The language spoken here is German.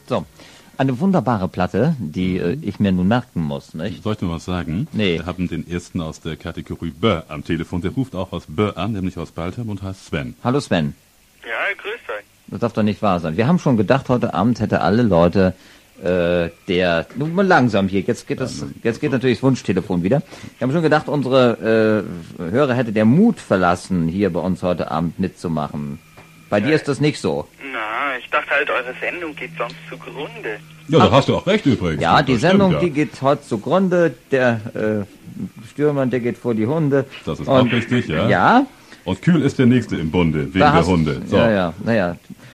So, eine wunderbare Platte, die ich mir nun merken muss, nicht? Soll ich nur was sagen? Nee. Wir haben den ersten aus der Kategorie Bö am Telefon. Der ruft auch aus Bö an, nämlich aus Baltham und heißt Sven. Hallo Sven. Ja, grüß euch. Das darf doch nicht wahr sein. Wir haben schon gedacht, heute Abend hätte alle Leute nun mal langsam hier, jetzt geht natürlich das Wunschtelefon wieder. Wir haben schon gedacht, unsere Hörer hätte der Mut verlassen, hier bei uns heute Abend mitzumachen. Bei dir ist das nicht so. Na, ich dachte halt, eure Sendung geht sonst zugrunde. Ja, da hast du auch recht übrigens. Ja, die Das Sendung, stimmt, ja. die geht heute zugrunde. Der Stürmann, der geht vor die Hunde. Das ist auch richtig, ja. Ja, Und Kühl ist der Nächste im Bunde, wegen da der hast, Hunde. So. Ja, naja.